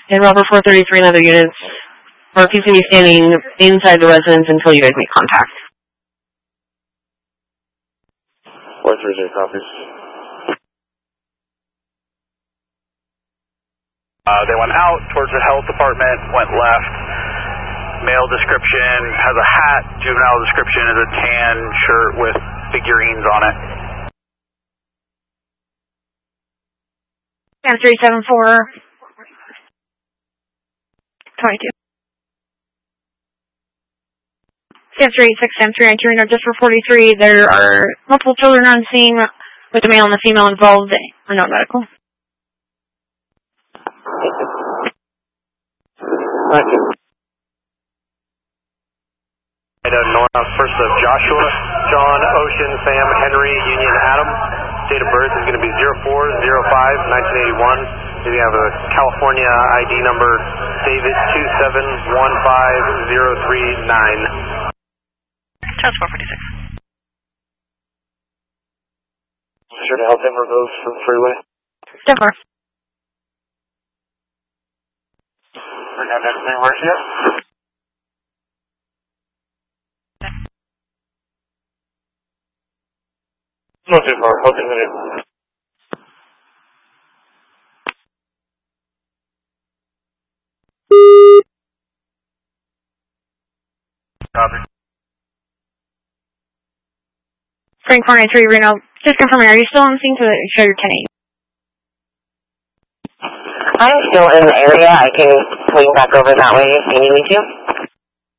And Robert 433 and other units, or if he's going to be standing inside the residence until you guys make contact. 433 copies. They went out towards the health department, went left. Male description, has a hat. Juvenile description is a tan shirt with figurines on it. 374 22. 386 just for 43. There are multiple children on scene with the male and the female involved. They are not medical. Nora, first of Joshua, John, Ocean, Sam, Henry, Union, Adam. Date of birth is going to be 04/05/1981. We have a California ID number, David 2715039. Charles 446. Sure to help him remove from the freeway. Denver. We got everything working yet? Not too far, I'll continue. Copy. Frank 493 Reno. Just confirming, are you still on scene to show your 10-8? I'm still in the area. I can swing back over that way if you need me to.